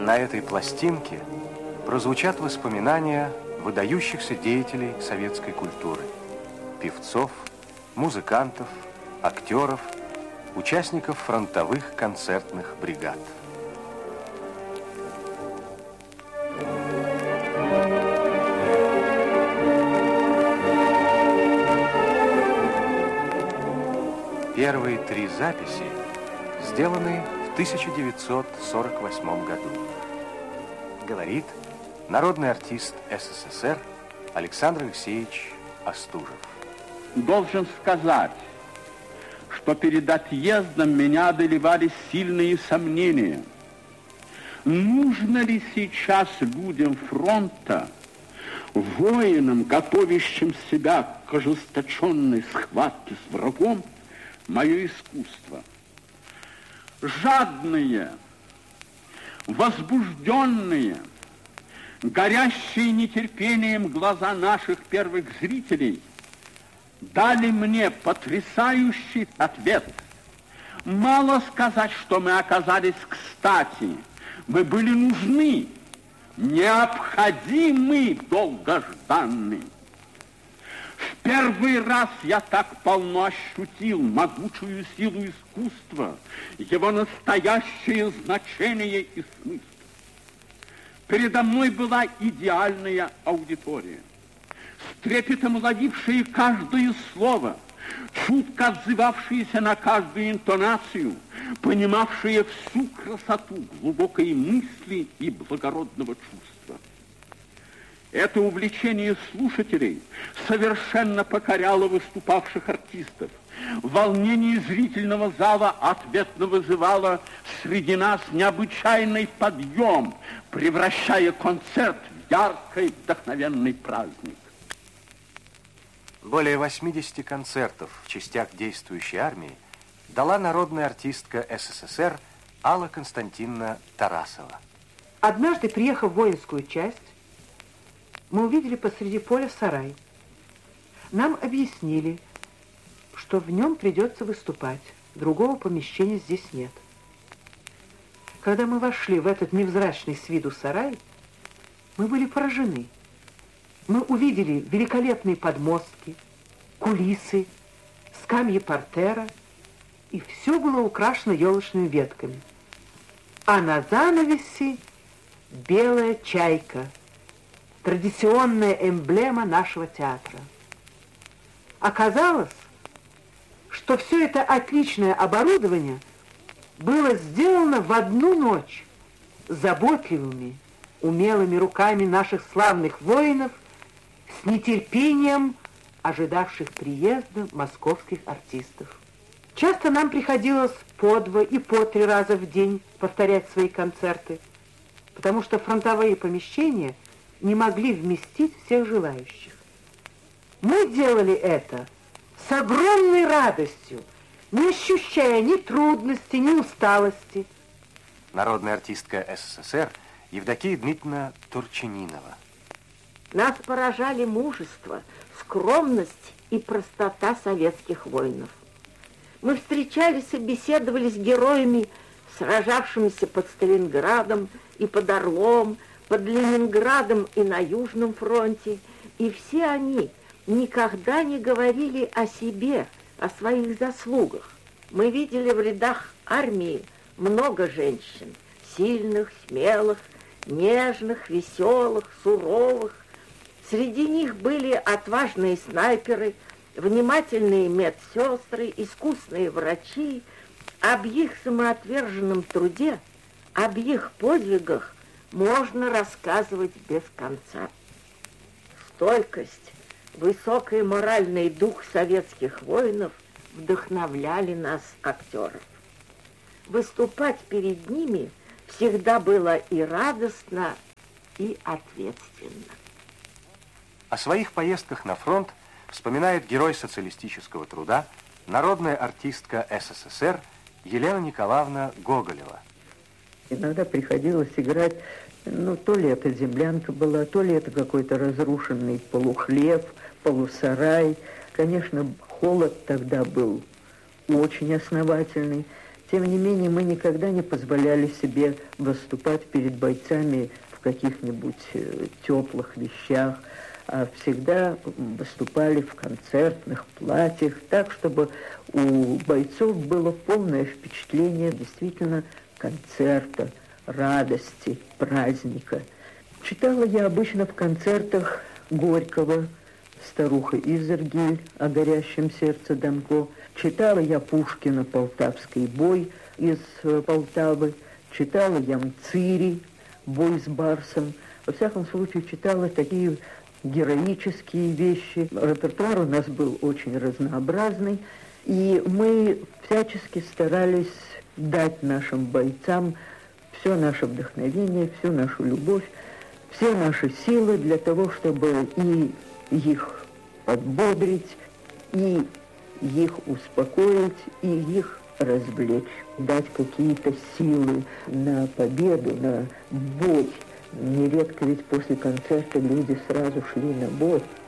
На этой пластинке прозвучат воспоминания выдающихся деятелей советской культуры, певцов, музыкантов, актеров, участников фронтовых концертных бригад. Первые 3 записи сделаны в 1948 году. Говорит народный артист СССР Александр Алексеевич Остужев. Должен сказать, что перед отъездом меня одолевали сильные сомнения. Нужно ли сейчас людям фронта, воинам, готовящим себя к ожесточенной схватке с врагом, мое искусство? Жадные, возбужденные, горящие нетерпением глаза наших первых зрителей дали мне потрясающий ответ. Мало сказать, что мы оказались кстати. Мы были нужны, необходимы, долгожданны. В первый раз я так полно ощутил могучую силу искусства, его настоящее значение и смысл. Передо мной была идеальная аудитория, с трепетом ловившая каждое слово, чутко отзывавшаяся на каждую интонацию, понимавшая всю красоту глубокой мысли и благородного чувства. Это увлечение слушателей совершенно покоряло выступавших артистов. Волнение зрительного зала ответно вызывало среди нас необычайный подъем, превращая концерт в яркий, вдохновенный праздник. Более 80 концертов в частях действующей армии дала народная артистка СССР Алла Константиновна Тарасова. Однажды, приехав в воинскую часть, мы увидели посреди поля сарай. Нам объяснили, что в нем придется выступать. Другого помещения здесь нет. Когда мы вошли в этот невзрачный с виду сарай, мы были поражены. Мы увидели великолепные подмостки, кулисы, скамьи портера, и все было украшено елочными ветками. А на занавесе белая чайка, традиционная эмблема нашего театра. Оказалось, что все это отличное оборудование было сделано в одну ночь заботливыми, умелыми руками наших славных воинов, с нетерпением ожидавших приезда московских артистов. Часто нам приходилось по 2 и по 3 раза в день повторять свои концерты, потому что фронтовые помещения не могли вместить всех желающих. Мы делали это с огромной радостью, не ощущая ни трудности, ни усталости. Народная артистка СССР Евдокия Дмитриевна Турчининова. Нас поражали мужество, скромность и простота советских воинов. Мы встречались и беседовали с героями, сражавшимися под Сталинградом и под Орлом, под Ленинградом и на Южном фронте, и все они никогда не говорили о себе, о своих заслугах. Мы видели в рядах армии много женщин, сильных, смелых, нежных, веселых, суровых. Среди них были отважные снайперы, внимательные медсестры, искусные врачи. Об их самоотверженном труде, об их подвигах можно рассказывать без конца. Стойкость, высокий моральный дух советских воинов вдохновляли нас, актеров. Выступать перед ними всегда было и радостно, и ответственно. О своих поездках на фронт вспоминает герой социалистического труда, народная артистка СССР Елена Николаевна Гоголева. Иногда приходилось играть, то ли это землянка была, то ли это какой-то разрушенный полухлев, полусарай. Конечно, холод тогда был очень основательный. Тем не менее, мы никогда не позволяли себе выступать перед бойцами в каких-нибудь теплых вещах, а всегда выступали в концертных платьях, так, чтобы у бойцов было полное впечатление действительно концерта, радости, праздника. Читала я обычно в концертах Горького, «Старуха Изергиль» о горящем сердце Данко. Читала я Пушкина «Полтавский бой» из Полтавы. Читала я Мцири «Бой с барсом». Во всяком случае, читала такие героические вещи. Репертуар у нас был очень разнообразный, и мы всячески старались дать нашим бойцам все наше вдохновение, всю нашу любовь, все наши силы для того, чтобы и их подбодрить, и их успокоить, и их развлечь, дать какие-то силы на победу, на бой. Нередко ведь после концерта люди сразу шли на бой.